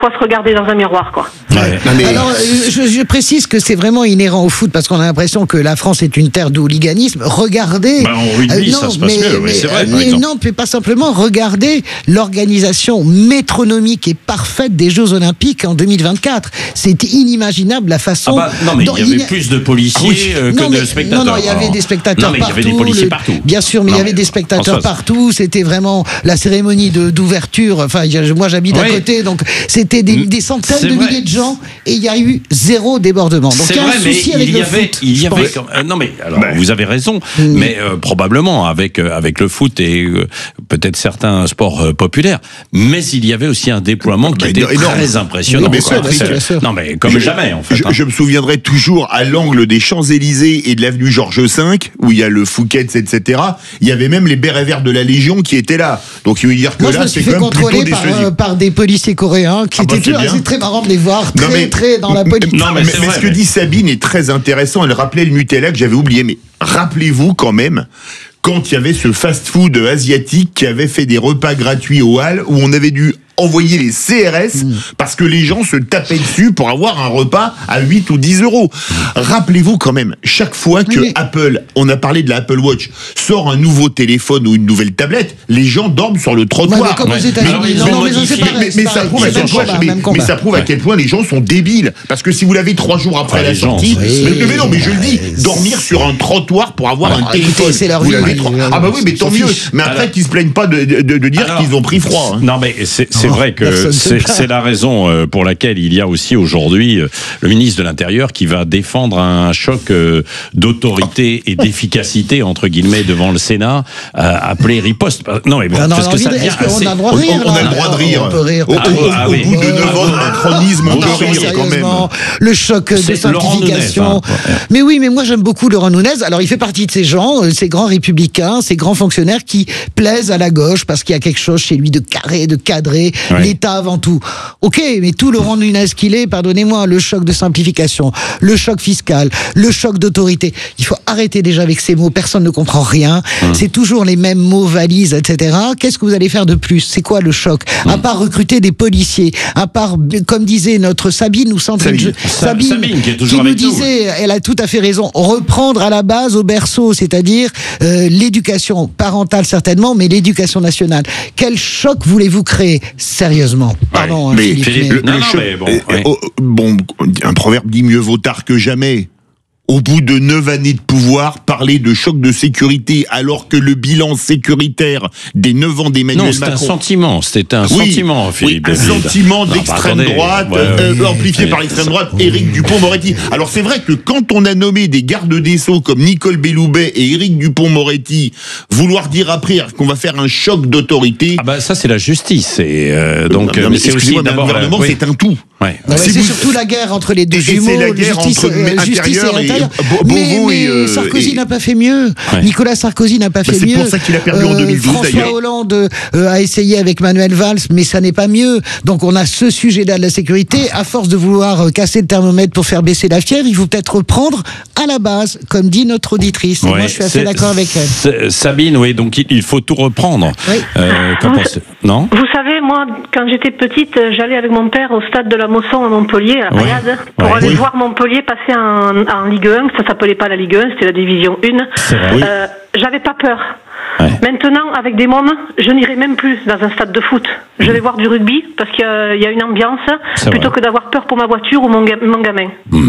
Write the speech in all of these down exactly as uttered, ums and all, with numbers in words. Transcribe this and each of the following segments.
fois se regarder dans un miroir, quoi. Ouais. Mais... Alors, je, je précise que c'est vraiment inhérent au foot parce qu'on a l'impression que la France est une terre de hooliganisme. Regardez. Bah, en rugby, euh, non, ça se passe mais, mieux, mais, c'est vrai. Mais non, mais pas simplement. Regardez l'organisation métronomique et parfaite des Jeux Olympiques en deux mille vingt-quatre. C'est inimaginable la façon. Ah bah, non, mais il y avait il... plus de policiers oui. euh, que non, mais, de spectateurs. Non, non, il y avait des spectateurs non, mais partout. Il y avait des policiers partout. Le... Bien sûr, mais non, il y avait des spectateurs François, partout. C'était vraiment la cérémonie de, d'ouverture. Enfin, moi, j'habite oui. à côté, donc c'était des, des centaines c'est de vrai. milliers de gens et il y a eu zéro débordement. Donc il y a un souci avec il y le avait, foot. Il y avait, comme, euh, non mais alors ben. vous avez raison, mmh. mais euh, probablement avec euh, avec le foot et euh, peut-être certains sports euh, populaires, mais il y avait aussi un déploiement qui était énorme. Très impressionnant. Oui, sûr, bien sûr, bien sûr. Non mais comme je, jamais en fait. Je, hein. je me souviendrai toujours à l'angle des Champs-Élysées et de l'avenue Georges cinq où il y a le Fouquet's, et cetera. Il y avait même les bérets verts de la Légion qui étaient là. Donc il veut dire que Moi, là c'est quand même plutôt contrôlé par, euh, par des policiers coréens qui ah bah, étaient c'est très marrant de les voir très, non, mais, très dans la politique. Non, mais, mais, mais vrai, ce que mais... dit Sabine est très intéressant. Elle rappelait le Nutella que j'avais oublié. Mais rappelez-vous quand même, quand il y avait ce fast-food asiatique qui avait fait des repas gratuits au Halles, où on avait dû envoyer les C R S mmh. parce que les gens se tapaient dessus pour avoir un repas à huit ou dix euros. Mmh. Rappelez-vous quand même, chaque fois que oui. Apple, on a parlé de l'Apple Watch, sort un nouveau téléphone ou une nouvelle tablette, les gens dorment sur le trottoir. Ouais, mais comme aux États-Unis, non, non, mais ça c'est pareil. Mais ça prouve à quel point, mais ça prouve à quel point les gens sont débiles. Parce que si vous l'avez trois jours après la sortie, mais non, mais je le dis, dormir sur un trottoir pour avoir un téléphone. C'est leur vie. Ah bah oui, mais tant mieux. Mais après qu'ils se plaignent pas de dire qu'ils ont pris froid. Non, mais c'est c'est vrai que c'est, c'est la raison pour laquelle il y a aussi aujourd'hui le ministre de l'Intérieur qui va défendre un choc d'autorité et d'efficacité entre guillemets devant le Sénat, euh, appelé riposte. Non mais bon, non, parce non, que ça devient assez... On a le droit de rire. On, on a le droit de rire. On peut rire. Au, au, au, ah, au oui. bout de neuf ans de macronisme, on peut rire quand même. Le choc c'est de simplification. Hein. Mais oui, mais moi j'aime beaucoup Laurent Nunez. Alors il fait partie de ces gens, ces grands républicains, ces grands fonctionnaires qui plaisent à la gauche parce qu'il y a quelque chose chez lui de carré, de cadré. Oui. L'État avant tout. Ok, mais tout Laurent Nunez qu'il est, pardonnez-moi, le choc de simplification, le choc fiscal, le choc d'autorité. Il faut arrêter déjà avec ces mots. Personne ne comprend rien. Hum. C'est toujours les mêmes mots valises, et cetera. Qu'est-ce que vous allez faire de plus? C'est quoi le choc? Hum. À part recruter des policiers, à part, comme disait notre Sabine ou Sandrine, Sabine, je, Sabine, Sabine qui, est toujours qui avec nous disait, nous. Elle a tout à fait raison, reprendre à la base au berceau, c'est-à-dire euh, l'éducation parentale certainement, mais l'éducation nationale. Quel choc voulez-vous créer sérieusement? Pardon, ouais, mais, Philippe, Philippe, mais... le, non, le non, choc, mais bon, euh, ouais. oh, bon, un proverbe dit mieux vaut tard que jamais. Au bout de neuf années de pouvoir, parler de choc de sécurité alors que le bilan sécuritaire des neuf ans d'Emmanuel non, Macron... Non, c'était un sentiment, c'était un oui, sentiment, Philippe. Oui, un David. sentiment non, d'extrême bah, droite, ouais, euh, ouais, amplifié ouais, par l'extrême ça, droite, oui. Éric Dupond-Moretti. Alors c'est vrai que quand on a nommé des gardes des Sceaux comme Nicole Belloubet et Éric Dupond-Moretti, vouloir dire après qu'on va faire un choc d'autorité... Ah bah ça c'est la justice, et euh, donc non, mais c'est aussi d'abord... Le gouvernement, oui. c'est un tout. Ouais. Non, c'est vous... surtout la guerre entre les deux et jumeaux, c'est la guerre justice, entre euh, justice et intérieur. Mais, mais euh, Sarkozy et... n'a pas fait mieux. Ouais. Nicolas Sarkozy n'a pas bah, fait c'est mieux. C'est pour ça qu'il a perdu euh, en deux mille douze François d'ailleurs. Hollande euh, a essayé avec Manuel Valls, mais ça n'est pas mieux. Donc on a ce sujet-là de la sécurité. À force de vouloir euh, casser le thermomètre pour faire baisser la fièvre, il faut peut-être reprendre à la base, comme dit notre auditrice. Ouais, moi, je suis assez d'accord avec elle. Sabine, oui, donc il faut tout reprendre. Oui. Euh, vous, non vous savez, moi, quand j'étais petite, j'allais avec mon père au stade de la Mosson à Montpellier, à la ouais. Payade, pour ouais. aller oui. voir Montpellier passer en, en Ligue un. Ça s'appelait pas la Ligue un, c'était la Division un. Euh, j'avais pas peur. Ouais. Maintenant, avec des mômes, je n'irai même plus dans un stade de foot. Je vais voir du rugby parce qu'il y a, il y a une ambiance c'est plutôt vrai. que d'avoir peur pour ma voiture ou mon, ga- mon gamin. Mmh.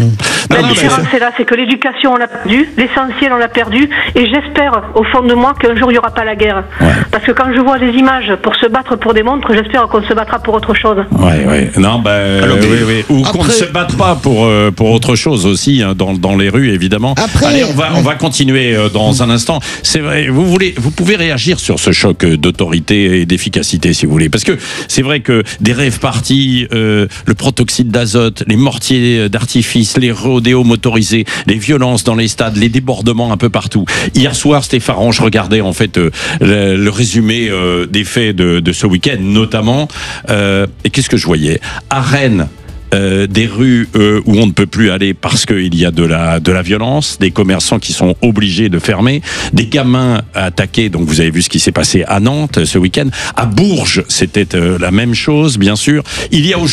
La non, différence c'est... c'est là, c'est que l'éducation on l'a perdu, l'essentiel on l'a perdu, et j'espère au fond de moi qu'un jour il n'y aura pas la guerre. Ouais. Parce que quand je vois des images pour se battre pour des montres, j'espère qu'on se battra pour autre chose. Ouais, ouais. Non, bah, Alors, oui, oui. Ou après... qu'on ne se batte pas pour euh, pour autre chose aussi hein, dans dans les rues évidemment. Après... Allez, on va on va continuer euh, dans un instant. C'est vrai, vous voulez, vous pouvez réagir sur ce choc d'autorité et d'efficacité si vous voulez, parce que c'est vrai que des rêves partis, euh, le protoxyde d'azote, les mortiers d'artifice, les rodéos motorisés, les violences dans les stades, les débordements un peu partout. Hier soir, Stéphane, je regardais en fait euh, le, le résumé euh, des faits de, de ce week-end, notamment. Euh, et qu'est-ce que je voyais ? À Rennes, euh, des rues euh, où on ne peut plus aller parce qu'il y a de la, de la violence, des commerçants qui sont obligés de fermer, des gamins attaqués, donc vous avez vu ce qui s'est passé à Nantes ce week-end, à Bourges c'était euh, la même chose bien sûr. Il y a